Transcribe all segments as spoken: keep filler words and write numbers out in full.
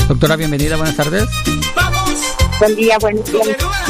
Doctora, bienvenida, buenas tardes. Buen día, buen día.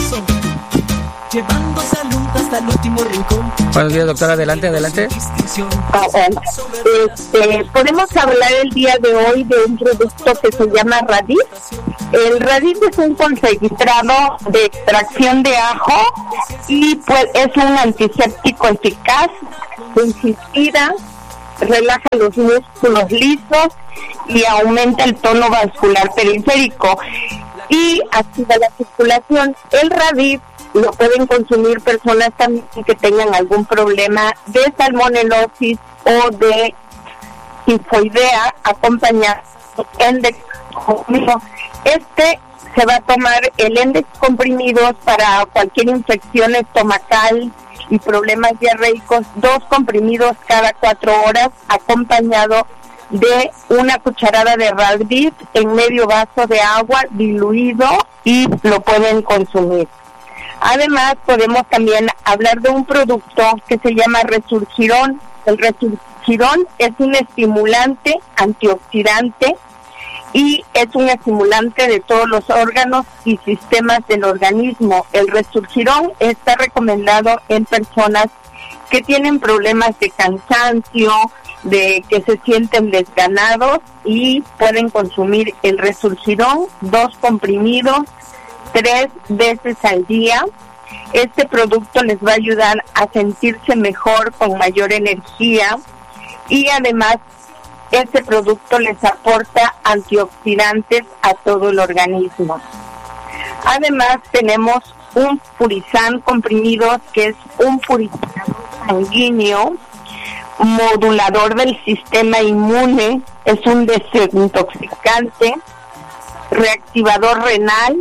Llevando salud hasta el último rincón. Buenos días, doctora, adelante, adelante. Ah, bueno. Este, podemos hablar el día de hoy de un producto que se llama Radif. El Radif es un concentrado de extracción de ajo y pues es un antiséptico eficaz, desinfecta, relaja los músculos lisos y aumenta el tono vascular periférico y activa la circulación. El Radif lo pueden consumir personas también que tengan algún problema de salmonelosis o de tifoidea, acompañado Endex comprimido. Este se va a tomar el Endex comprimidos para cualquier infección estomacal y problemas diarreicos, dos comprimidos cada cuatro horas, acompañado de una cucharada de Radif en medio vaso de agua diluido y lo pueden consumir. Además, podemos también hablar de un producto que se llama Resurgirón. El Resurgirón es un estimulante antioxidante y es un estimulante de todos los órganos y sistemas del organismo. El Resurgirón está recomendado en personas que tienen problemas de cansancio, de que se sienten desganados y pueden consumir el Resurgirón, dos comprimidos, tres veces al día. Este producto les va a ayudar a sentirse mejor, con mayor energía, y además este producto les aporta antioxidantes a todo el organismo. Además tenemos un Purizan comprimido, que es un purificador sanguíneo, modulador del sistema inmune, es un desintoxicante, reactivador renal,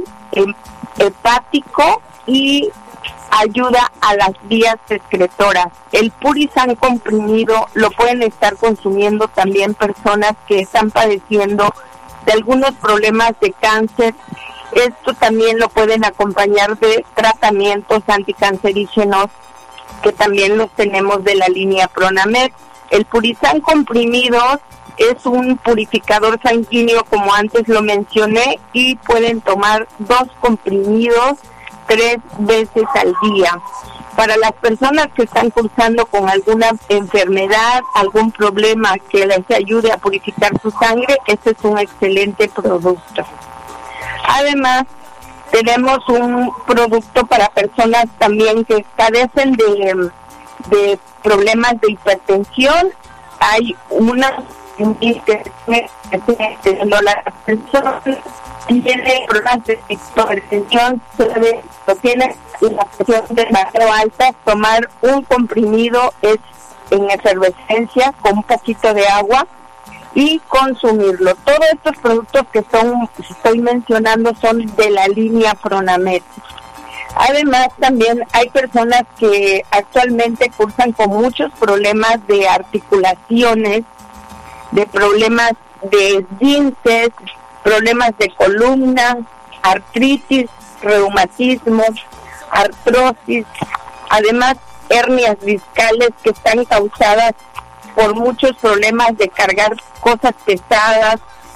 hepático y ayuda a las vías excretoras. El Purizan comprimido lo pueden estar consumiendo también personas que están padeciendo de algunos problemas de cáncer. Esto también lo pueden acompañar de tratamientos anticancerígenos que también los tenemos de la línea Pronamed. El Purizan comprimidos es un purificador sanguíneo, como antes lo mencioné, y pueden tomar dos comprimidos tres veces al día. Para las personas que están cursando con alguna enfermedad, algún problema que les ayude a purificar su sangre, este es un excelente producto. Además, tenemos un producto para personas también que padecen de, de problemas de hipertensión. Hay una que cuando la persona tiene problemas de hipertensión, lo tiene la presión demasiado alta, tomar un comprimido es en efervescencia con un poquito de agua y consumirlo. Todos estos productos que son estoy mencionando son de la línea Pronamed. Además, también hay personas que actualmente cursan con muchos problemas de articulaciones, de problemas de esguinces, problemas de columna, artritis, reumatismos, artrosis, además hernias discales que están causadas por muchos problemas de cargar cosas pesadas,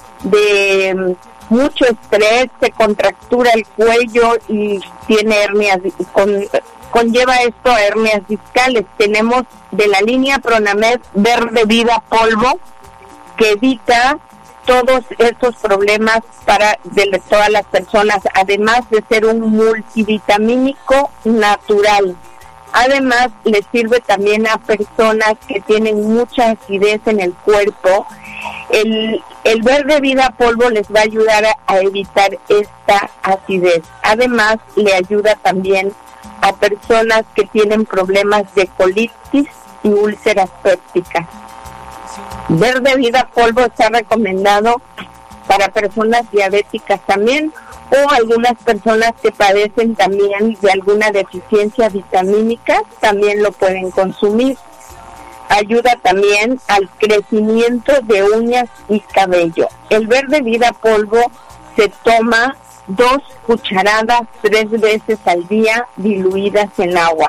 de mucho estrés, se contractura el cuello y tiene hernias, con, conlleva esto a hernias discales. Tenemos de la línea Pronamed Verde Vida Polvo, que evita todos estos problemas para de todas las personas, además de ser un multivitamínico natural. Además, le sirve también a personas que tienen mucha acidez en el cuerpo. El, el Verde Vida Polvo les va a ayudar a, a evitar esta acidez. Además, le ayuda también a personas que tienen problemas de colitis y úlceras pépticas. Verde Vida Polvo está recomendado para personas diabéticas también, o algunas personas que padecen también de alguna deficiencia vitamínica, también lo pueden consumir. Ayuda también al crecimiento de uñas y cabello. El Verde Vida Polvo se toma dos cucharadas tres veces al día diluidas en agua.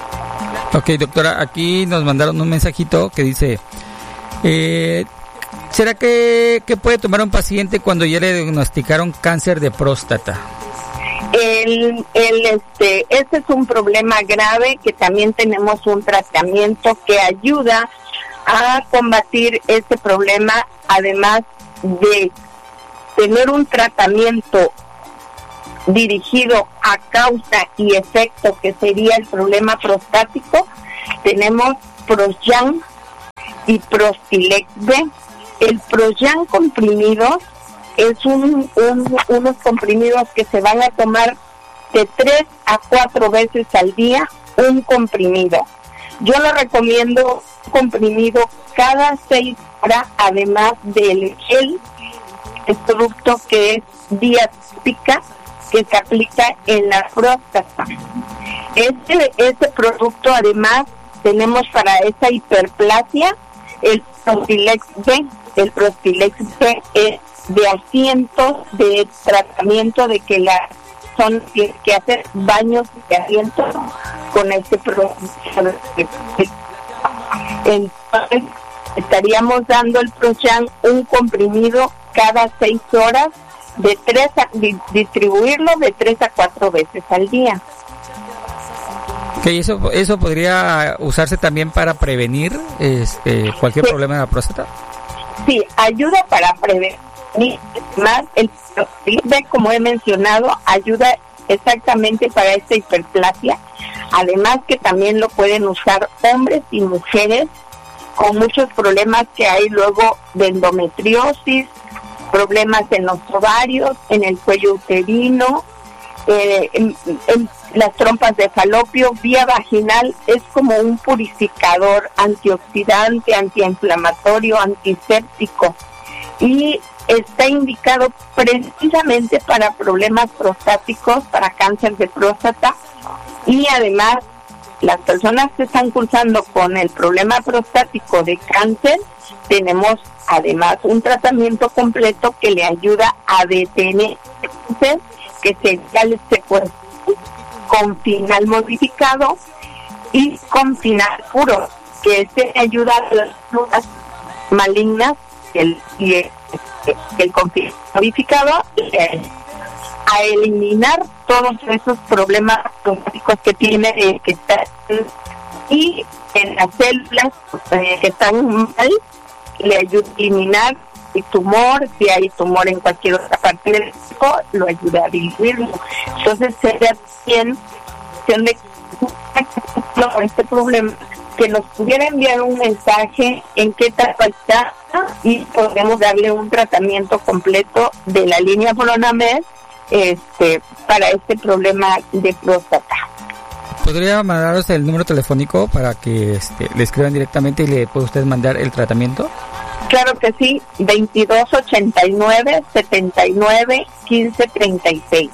Ok, doctora, aquí nos mandaron un mensajito que dice, eh, ¿Será que, que puede tomar un paciente cuando ya le diagnosticaron cáncer de próstata? El, el, este, este es un problema grave que también tenemos un tratamiento que ayuda a combatir este problema, además de tener un tratamiento dirigido a causa y efecto que sería el problema prostático. Tenemos Proyan y Prostilex B. El Proyan comprimido es un, un, unos comprimidos que se van a tomar de tres a cuatro veces al día, un comprimido. Yo lo recomiendo un comprimido cada seis horas, además del gel, el producto que es Diatópica, que se aplica en la próstata. Este, este producto además tenemos para esa hiperplasia el Prostilex B. El Prostilex B es de asientos de tratamiento de que la son tiene que hacer baños de asiento con este producto. Entonces estaríamos dando el Proyan un comprimido cada seis horas, de tres a, di, distribuirlo de tres a cuatro veces al día. Okay, eso eso podría usarse también para prevenir este cualquier sí. problema de la próstata. Sí, ayuda para prevenir. Más el como he mencionado, ayuda exactamente para esta hiperplasia. Además que también lo pueden usar hombres y mujeres con muchos problemas que hay luego de endometriosis, problemas en los ovarios, en el cuello uterino, eh, en, en las trompas de falopio, vía vaginal. Es como un purificador, antioxidante, antiinflamatorio, antiséptico, y está indicado precisamente para problemas prostáticos, para cáncer de próstata. Y además las personas que están cursando con el problema prostático de cáncer, tenemos además un tratamiento completo que le ayuda a detener el cáncer, que sería el secuestro con final modificado y con final puro, que este ayuda a las células malignas, el, y el, el con final modificado, eh, a eliminar todos esos problemas prostáticos que tiene, eh, que están, y en las células eh, que están mal, le ayuda a eliminar el tumor. Si hay tumor en cualquier otra parte del cuerpo, lo ayuda a disminuirlo. Entonces sería bien de este problema que nos pudiera enviar un mensaje en qué etapa está y podemos darle un tratamiento completo de la línea Pronamed este para este problema de próstata. ¿Podría mandaros el número telefónico para que este, le escriban directamente y le puede usted mandar el tratamiento? Claro que sí, veintidós ochenta y nueve, setenta y nueve, quince treinta y seis.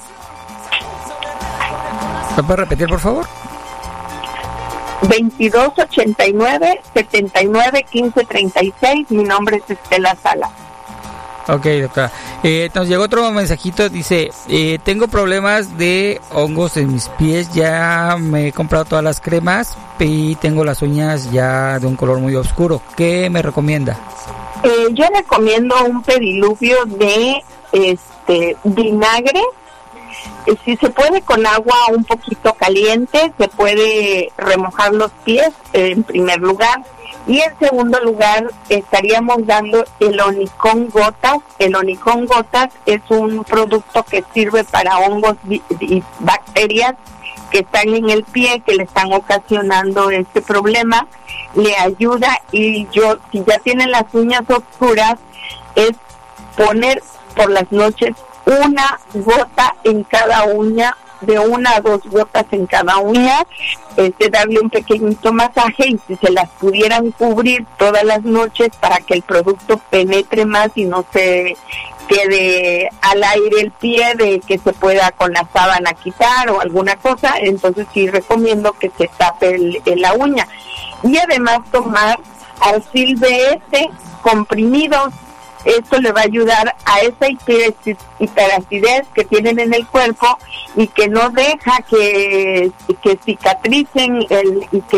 ¿Me puede repetir, por favor? veintidós ochenta y nueve, setenta y nueve, quince treinta y seis. Mi nombre es Estela Sala. Ok, doctora. Eh, nos llegó otro mensajito, dice, eh, tengo problemas de hongos en mis pies, ya me he comprado todas las cremas y tengo las uñas ya de un color muy oscuro. ¿Qué me recomienda? Eh, yo recomiendo un pediluvio de este vinagre. Eh, si se puede con agua un poquito caliente, se puede remojar los pies eh, en primer lugar. Y en segundo lugar estaríamos dando el Onicón Gotas. El Onicón Gotas es un producto que sirve para hongos y bacterias que están en el pie, que le están ocasionando este problema. Le ayuda, y yo, si ya tienen las uñas oscuras, es poner por las noches una gota en cada uña, de una a dos gotas en cada uña, este, darle un pequeñito masaje, y si se las pudieran cubrir todas las noches para que el producto penetre más y no se quede al aire el pie, de que se pueda con la sábana quitar o alguna cosa, entonces sí recomiendo que se tape el, el, la uña. Y además tomar Alsil B S comprimidos. Esto le va a ayudar a esa hiperacidez que tienen en el cuerpo y que no deja que, que cicatricen el, y que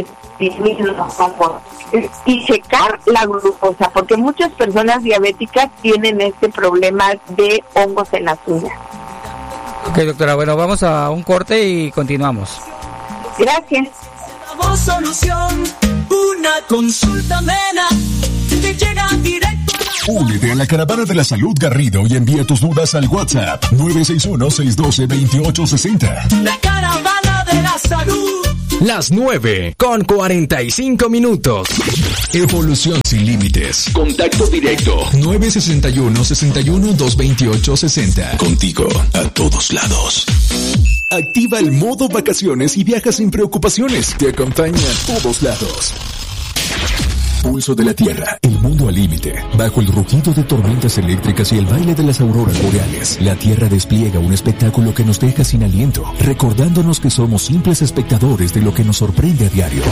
disminuir los hongos y checar la glucosa, porque muchas personas diabéticas tienen este problema de hongos en las uñas. Ok, doctora, bueno, vamos a un corte y continuamos. Gracias. Damos solución, una consulta amena, te llega directo. Únete a la Caravana de la Salud Garrido y envía tus dudas al WhatsApp nueve seis uno, seis uno dos, dos ocho seis cero. La Caravana de la Salud. Las nueve con cuarenta y cinco minutos. Evolución sin límites. Contacto directo. nueve seis uno, seis uno, dos dos ocho seis cero. Contigo a todos lados. Activa el modo vacaciones y viaja sin preocupaciones. Te acompaña a todos lados. Pulso de la Tierra, el mundo al límite. Bajo el rugido de tormentas eléctricas y el baile de las auroras boreales, la Tierra despliega un espectáculo que nos deja sin aliento, recordándonos que somos simples espectadores de lo que nos sorprende a diario.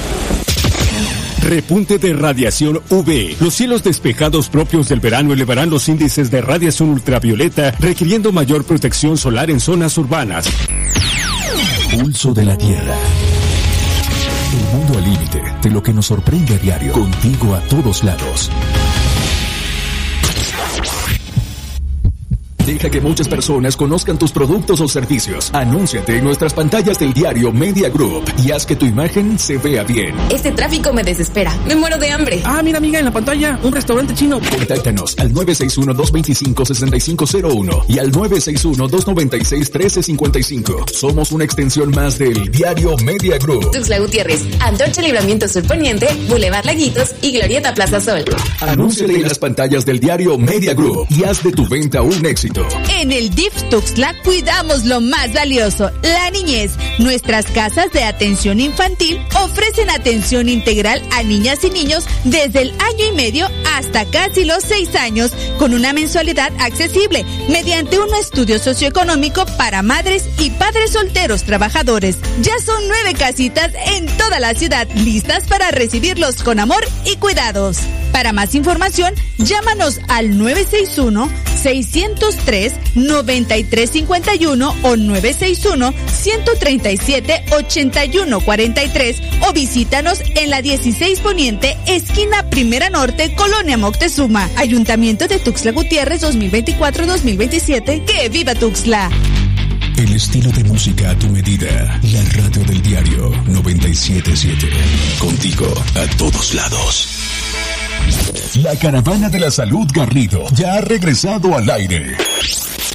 Repunte de radiación U V. Los cielos despejados propios del verano elevarán los índices de radiación ultravioleta, requiriendo mayor protección solar en zonas urbanas. Pulso de la Tierra. El mundo al límite de lo que nos sorprende a diario. Contigo a todos lados. Deja que muchas personas conozcan tus productos o servicios. Anúnciate en nuestras pantallas del diario Media Group y haz que tu imagen se vea bien. Este tráfico me desespera. Me muero de hambre. Ah, mira, amiga, en la pantalla, un restaurante chino. Contáctanos al nueve seis uno, dos dos cinco, seis cinco cero uno y al nueve seis uno, dos nueve seis, uno tres cinco cinco. Somos una extensión más del diario Media Group. Tuxtla Gutiérrez, Antorcha Libramiento Sur Poniente, Boulevard Laguitos y Glorieta Plaza Sol. Anúnciate en las pantallas del diario Media Group y haz de tu venta un éxito. En el D I F Tuxtla cuidamos lo más valioso, la niñez. Nuestras casas de atención infantil ofrecen atención integral a niñas y niños desde el año y medio hasta casi los seis años, con una mensualidad accesible, mediante un estudio socioeconómico para madres y padres solteros trabajadores. Ya son nueve casitas en toda la ciudad, listas para recibirlos con amor y cuidados. Para más información, llámanos al nueve seis uno, seis cero tres, nueve tres cinco uno o nueve seis uno, uno tres siete, ocho uno cuatro tres o visítanos en la dieciséis Poniente, esquina Primera Norte, Colonia Moctezuma. Ayuntamiento de Tuxtla Gutiérrez dos mil veinticuatro dos mil veintisiete. ¡Que viva Tuxtla! El estilo de música a tu medida. La radio del diario noventa y siete siete. Contigo a todos lados. La Caravana de la Salud Garrido ya ha regresado al aire.